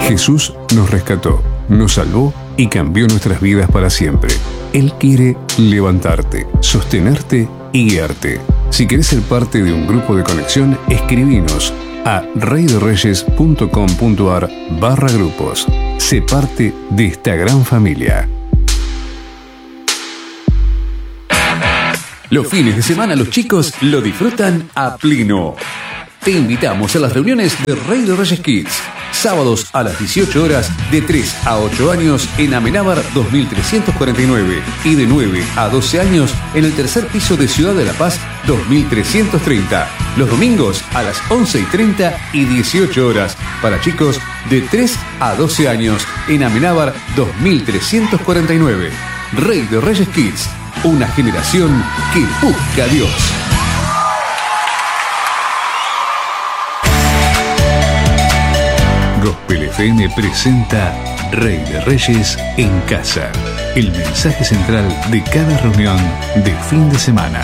Jesús nos rescató, nos salvó y cambió nuestras vidas para siempre. Él quiere levantarte, sostenerte y guiarte. Si querés ser parte de un grupo de conexión, escribinos a reyderreyes.com.ar/grupos. Sé parte de esta gran familia. Los fines de semana los chicos lo disfrutan a pleno. Te invitamos a las reuniones de Rey de Reyes Kids. Sábados a las 18 horas de 3 a 8 años en Amenábar 2349 y de 9 a 12 años en el tercer piso de Ciudad de la Paz 2330. Los domingos a las 11:30 y 18 horas para chicos de 3 a 12 años en Amenábar 2349. Rey de Reyes Kids, una generación que busca a Dios. Gospel FM presenta Rey de Reyes en casa. El mensaje central de cada reunión de fin de semana.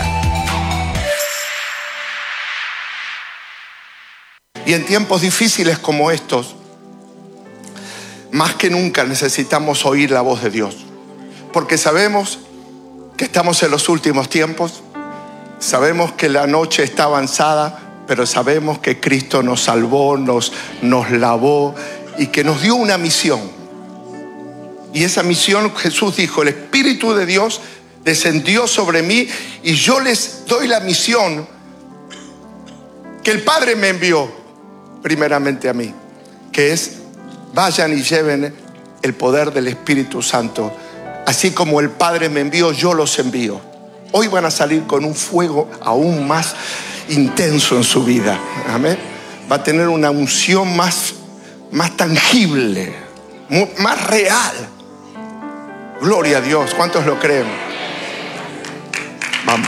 Y en tiempos difíciles como estos, más que nunca necesitamos oír la voz de Dios. Porque sabemos que estamos en los últimos tiempos, sabemos que la noche está avanzada, pero sabemos que Cristo nos salvó, nos lavó y que nos dio una misión. Y esa misión, Jesús dijo, el Espíritu de Dios descendió sobre mí y yo les doy la misión que el Padre me envió primeramente a mí, que es vayan y lleven el poder del Espíritu Santo. Así como el Padre me envió, yo los envío. Hoy van a salir con un fuego aún más intenso en su vida. Amén. Va a tener una unción más tangible, más real. Gloria a Dios. ¿Cuántos lo creen? Vamos.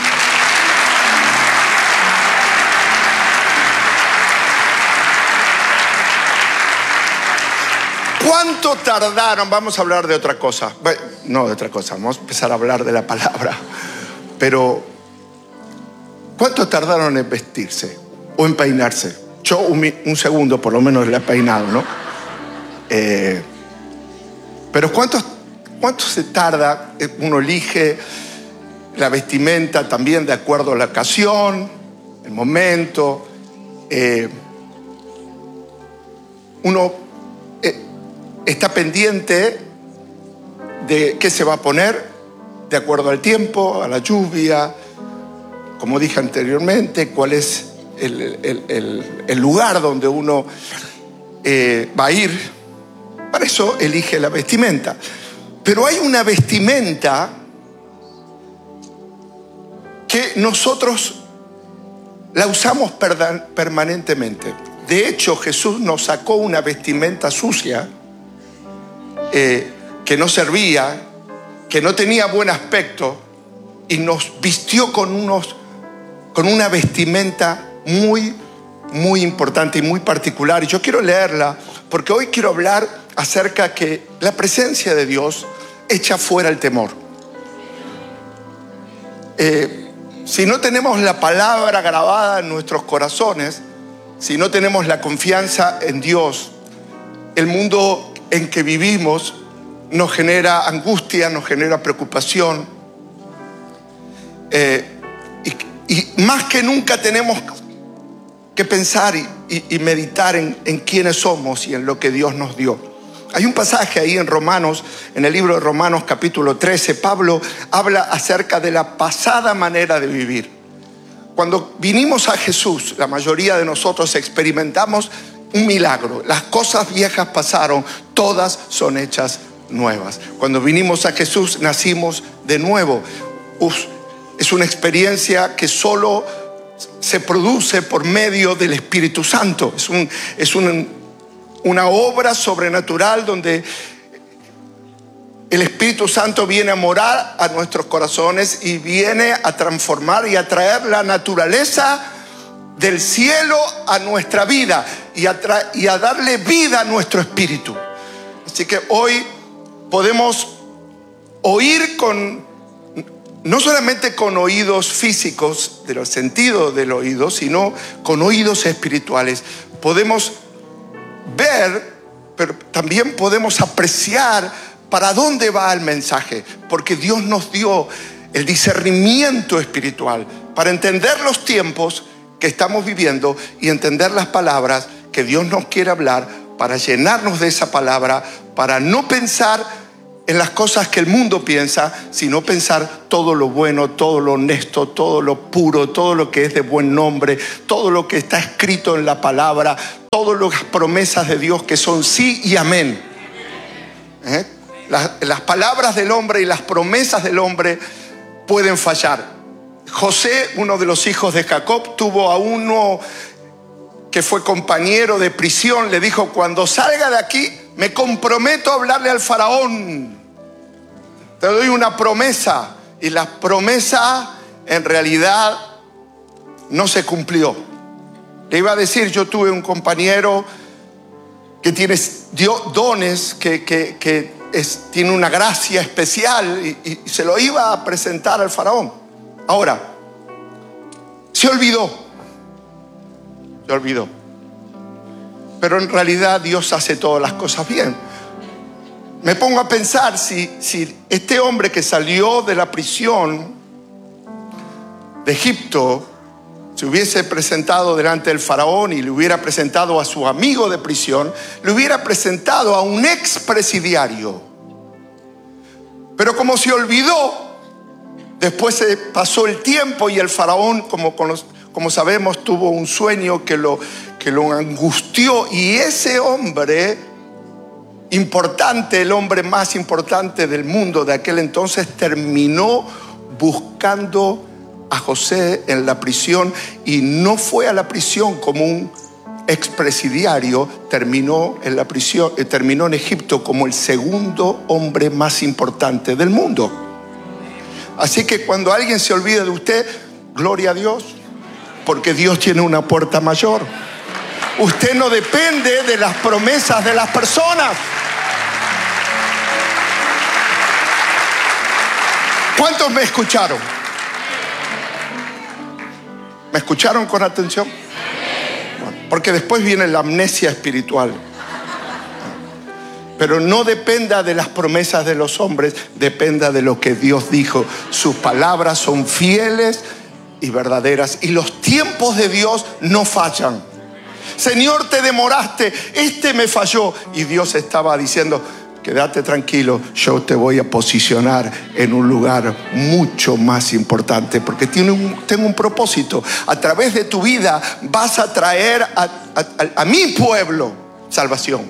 ¿Cuánto tardaron? Vamos a hablar de otra cosa. Bueno, no de otra cosa, vamos a empezar a hablar de la palabra. Pero ¿cuánto tardaron en vestirse o en peinarse? Yo un segundo por lo menos le he peinado, ¿no? Pero ¿cuánto se tarda? Uno elige la vestimenta también de acuerdo a la ocasión, el momento. Uno está pendiente de qué se va a poner de acuerdo al tiempo, a la lluvia, como dije anteriormente, cuál es el lugar donde uno va a ir. Para eso elige la vestimenta. Pero hay una vestimenta que nosotros la usamos permanentemente. De hecho, Jesús nos sacó una vestimenta sucia que no servía, que no tenía buen aspecto, y nos vistió con una vestimenta muy, muy importante y muy particular. Y yo quiero leerla porque hoy quiero hablar acerca que la presencia de Dios echa fuera el temor. Si no tenemos la palabra grabada en nuestros corazones, si no tenemos la confianza en Dios, el mundo en que vivimos nos genera angustia, nos genera preocupación. Y más que nunca tenemos que pensar y meditar en quiénes somos y en lo que Dios nos dio. Hay un pasaje ahí en Romanos, en el libro de Romanos capítulo 13, Pablo habla acerca de la pasada manera de vivir. Cuando vinimos a Jesús, la mayoría de nosotros experimentamos un milagro. Las cosas viejas pasaron, todas son hechas nuevas. Cuando vinimos a Jesús, nacimos de nuevo. Es una experiencia que solo se produce por medio del Espíritu Santo. Es una obra sobrenatural donde el Espíritu Santo viene a morar a nuestros corazones y viene a transformar y a traer la naturaleza del cielo a nuestra vida y a darle vida a nuestro espíritu. Así que hoy podemos oír no solamente con oídos físicos, de los sentidos del oído, sino con oídos espirituales. Podemos ver pero también podemos apreciar para dónde va el mensaje, porque Dios nos dio el discernimiento espiritual para entender los tiempos que estamos viviendo y entender las palabras que Dios nos quiere hablar, para llenarnos de esa palabra, para no pensar en las cosas que el mundo piensa, sino pensar todo lo bueno, todo lo honesto, todo lo puro, todo lo que es de buen nombre, todo lo que está escrito en la palabra, todas las promesas de Dios que son sí y amén. Las palabras del hombre y las promesas del hombre pueden fallar. José, uno de los hijos de Jacob, tuvo a uno que fue compañero de prisión. Le dijo: cuando salga de aquí me comprometo a hablarle al faraón, te doy una promesa. Y la promesa en realidad no se cumplió. Le iba a decir: yo tuve un compañero que tiene dones, tiene una gracia especial, y se lo iba a presentar al faraón. Ahora, se olvidó. Pero en realidad Dios hace todas las cosas bien. Me pongo a pensar si este hombre que salió de la prisión de Egipto se hubiese presentado delante del faraón y le hubiera presentado a su amigo de prisión, le hubiera presentado a un expresidiario. Pero como se olvidó, después se pasó el tiempo y el faraón, como sabemos, tuvo un sueño que lo angustió, y ese hombre importante, el hombre más importante del mundo de aquel entonces, terminó buscando a José en la prisión, y no fue a la prisión como un expresidiario, terminó en la prisión, terminó en Egipto como el segundo hombre más importante del mundo. Así que cuando alguien se olvida de usted, gloria a Dios, porque Dios tiene una puerta mayor. Usted no depende de las promesas de las personas. ¿Cuántos me escucharon? ¿Me escucharon con atención? Bueno, porque después viene la amnesia espiritual. Pero no dependa de las promesas de los hombres, dependa de lo que Dios dijo. Sus palabras son fieles y verdaderas, y los tiempos de Dios no fallan. Señor, te demoraste, me falló, y Dios estaba diciendo: quédate tranquilo, yo te voy a posicionar en un lugar mucho más importante, porque tengo un propósito. A través de tu vida vas a traer a mi pueblo salvación.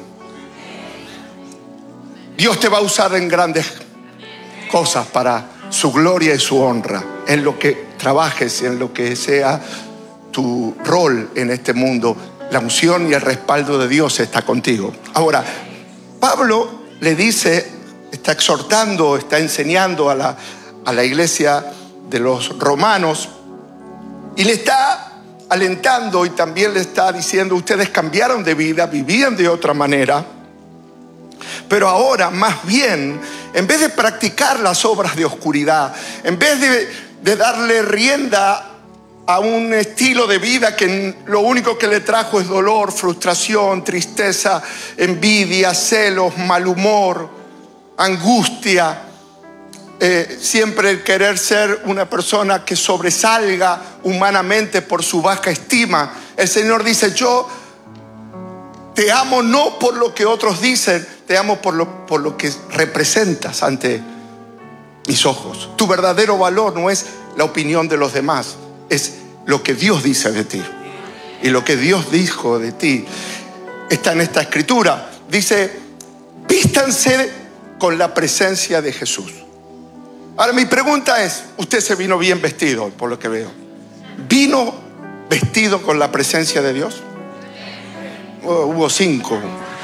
Dios te va a usar en grandes cosas para su gloria y su honra, en lo que trabajes, en lo que sea tu rol en este mundo. La unción y el respaldo de Dios está contigo. Ahora, Pablo le dice, está exhortando, está enseñando a la iglesia de los romanos, y le está alentando, y también le está diciendo: ustedes cambiaron de vida, vivían de otra manera, pero ahora más bien, en vez de practicar las obras de oscuridad, en vez de darle rienda a un estilo de vida que lo único que le trajo es dolor, frustración, tristeza, envidia, celos, mal humor, angustia, siempre el querer ser una persona que sobresalga humanamente por su baja estima, el Señor dice: yo te amo no por lo que otros dicen, te amo por lo que representas ante mis ojos. Tu verdadero valor no es la opinión de los demás, es lo que Dios dice de ti. Y lo que Dios dijo de ti está en esta escritura. Dice: vístanse con la presencia de Jesús. Ahora mi pregunta es: usted se vino bien vestido, por lo que veo. ¿Vino vestido con la presencia de Dios? Hubo 5.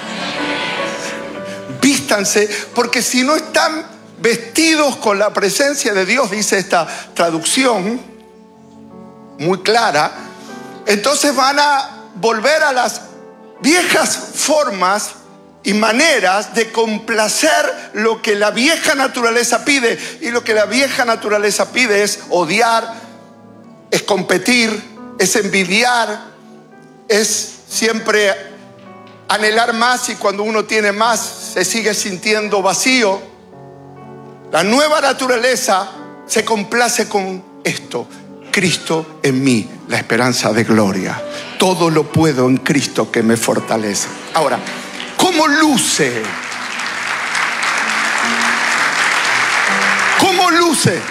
Vístanse, porque si no están vestidos con la presencia de Dios, dice esta traducción muy clara, entonces van a volver a las viejas formas y maneras de complacer lo que la vieja naturaleza pide. Y lo que la vieja naturaleza pide es odiar, es competir, es envidiar, es siempre anhelar más y cuando uno tiene más se sigue sintiendo vacío. La nueva naturaleza se complace con esto: Cristo en mí, la esperanza de gloria. Todo lo puedo en Cristo que me fortalece. Ahora, ¿cómo luce? ¿Cómo luce?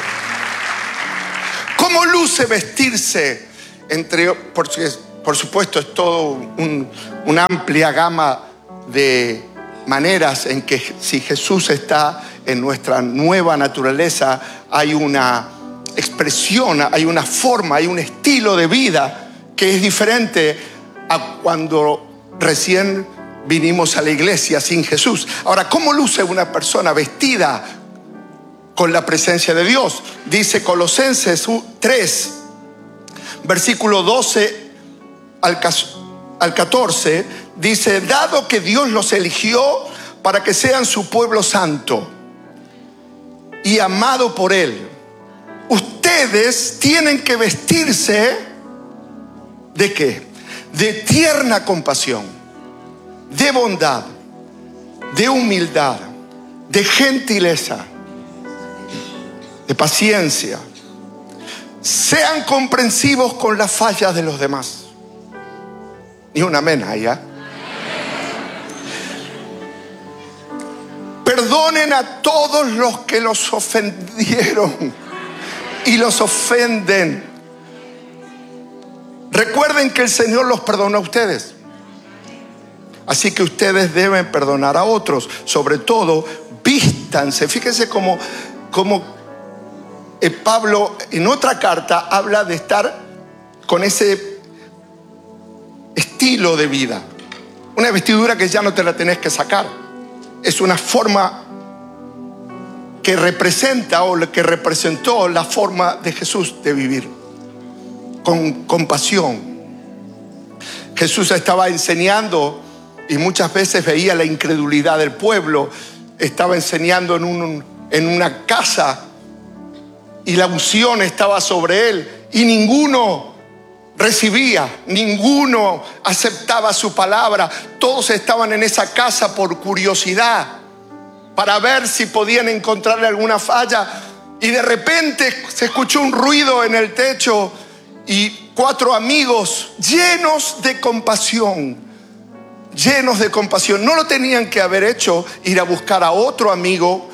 ¿Cómo luce vestirse? Por supuesto, es todo una amplia gama de maneras en que si Jesús está en nuestra nueva naturaleza, hay una expresión, hay una forma, hay un estilo de vida que es diferente a cuando recién vinimos a la iglesia sin Jesús. Ahora, ¿cómo luce una persona vestida con la presencia de Dios? Dice Colosenses 3, versículo 12 al 14, dice: dado que Dios los eligió para que sean su pueblo santo y amado por Él, ustedes tienen que vestirse ¿de qué? De tierna compasión, de bondad, de humildad, de gentileza, de paciencia. Sean comprensivos con las fallas de los demás. Ni un amén allá. Perdonen a todos los que los ofendieron y los ofenden. Recuerden que el Señor los perdonó a ustedes. Así que ustedes deben perdonar a otros. Sobre todo, vístanse. Fíjense cómo Pablo en otra carta habla de estar con ese estilo de vida. Una vestidura que ya no te la tenés que sacar. Es una forma que representa o que representó la forma de Jesús de vivir. Con compasión. Jesús estaba enseñando y muchas veces veía la incredulidad del pueblo. Estaba enseñando en una casa y la unción estaba sobre él y ninguno recibía, ninguno aceptaba su palabra. Todos estaban en esa casa por curiosidad, para ver si podían encontrarle alguna falla. Y de repente se escuchó un ruido en el techo y 4 amigos llenos de compasión, no lo tenían que haber hecho, ir a buscar a otro amigo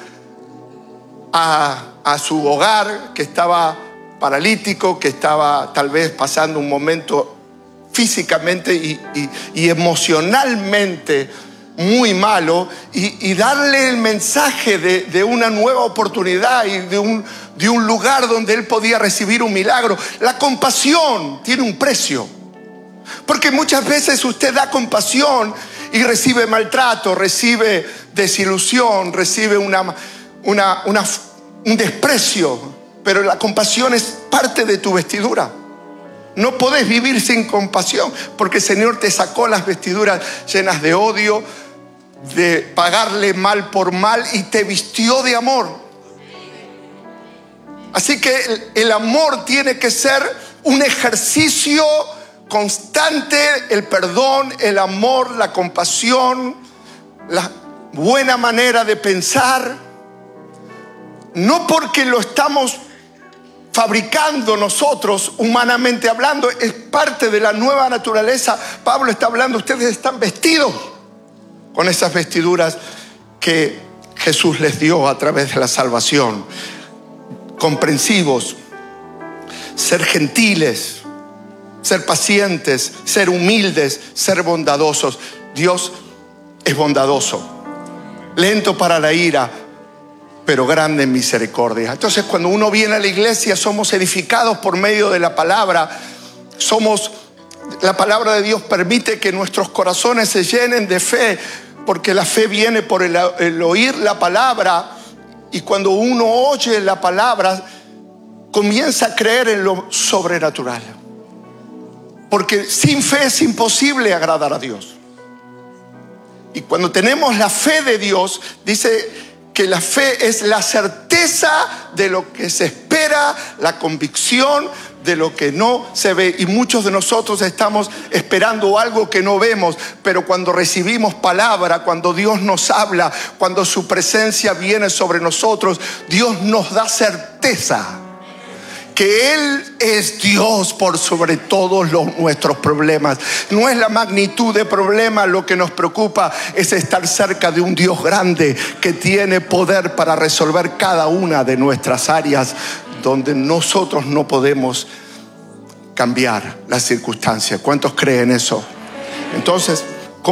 a su hogar, que estaba paralítico, que estaba tal vez pasando un momento físicamente y emocionalmente muy malo, y darle el mensaje de una nueva oportunidad y de un lugar donde él podía recibir un milagro. La compasión tiene un precio, porque muchas veces usted da compasión y recibe maltrato, recibe desilusión, recibe un desprecio, pero la compasión es parte de tu vestidura. No podés vivir sin compasión, porque el Señor te sacó las vestiduras llenas de odio, de pagarle mal por mal, y te vistió de amor. Así que el amor tiene que ser un ejercicio constante, el perdón, el amor, la compasión, la buena manera de pensar. No porque lo estamos fabricando nosotros, humanamente hablando, es parte de la nueva naturaleza. Pablo está hablando, ustedes están vestidos con esas vestiduras que Jesús les dio a través de la salvación. Comprensivos, ser gentiles, ser pacientes, ser humildes, ser bondadosos. Dios es bondadoso, lento para la ira, pero grande en misericordia. Entonces, cuando uno viene a la iglesia, somos edificados por medio de la palabra. La palabra de Dios permite que nuestros corazones se llenen de fe, porque la fe viene por el oír la palabra. Y cuando uno oye la palabra, comienza a creer en lo sobrenatural, porque sin fe es imposible agradar a Dios. Y cuando tenemos la fe de Dios, dice que la fe es la certeza de lo que se espera, la convicción de lo que no se ve. Y muchos de nosotros estamos esperando algo que no vemos, pero cuando recibimos palabra, cuando Dios nos habla, cuando su presencia viene sobre nosotros, Dios nos da certeza que Él es Dios por sobre todos nuestros problemas. No es la magnitud de problema lo que nos preocupa, es estar cerca de un Dios grande que tiene poder para resolver cada una de nuestras áreas donde nosotros no podemos cambiar las circunstancias. ¿Cuántos creen eso? Entonces,